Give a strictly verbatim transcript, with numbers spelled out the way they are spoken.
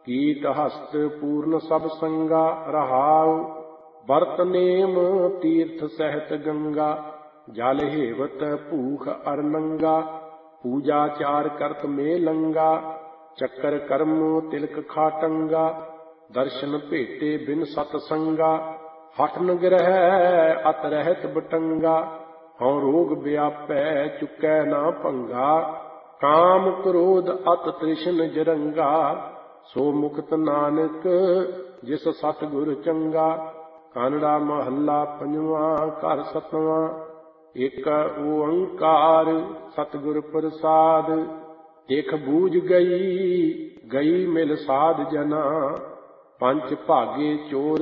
ਕੀਟ ਹਸਤ ਪੂਰਨ ਸਭ ਸੰਗਾ ਰਹਾਉ। ਵਰਤ ਨੇਮ ਤੀਰਥ ਸਹਿਤ ਗੰਗਾ, ਜਲ ਹੇਵਤ ਭੂਖ ਅਰ ਨੰਗਾ। ਪੂਜਾ ਚਾਰ ਕਰਤ ਮੇ ਲੰਗਾ, ਚੱਕਰ ਕਰਮ ਤਿਲਕ ਖਾਟੰਗਾ। ਦਰਸ਼ਨ ਭੇਟੇ ਬਿਨ ਸਤ ਸੰਗਾ, ਹਠ ਨ ਗ੍ਰਹਿ ਅਤ ਰਹਿਤ ਬਟੰਗਾ। ਹਉ ਰੋਗ ਵਿਆਪੈ ਚੁਕੈ ਨਾ ਭੰਗਾ, ਕਾਮ ਕ੍ਰੋਧ ਅਤ ਤ੍ਰਿਸ਼ਨ ਜਰੰਗਾ। ਸੋ ਮੁਕਤ ਨਾਨਕ ਜਿਸ ਸਤਿਗੁਰ ਚੰਗਾ। ਕਾਨੜਾ ਮਹੱਲਾ ਪੰਜਵਾਂ ਘਰ ਸਤਵਾਂ। ਏਕ ਓੰਕਾਰ ਸਤਿਗੁਰ ਪ੍ਰਸਾਦ, ਦੇਖ ਬੂਝ ਗਈ ਗਈ ਮਿਲ ਸਾਧ ਜਨਾ। ਪੰਚ ਭਾਗੇ ਚੋਰ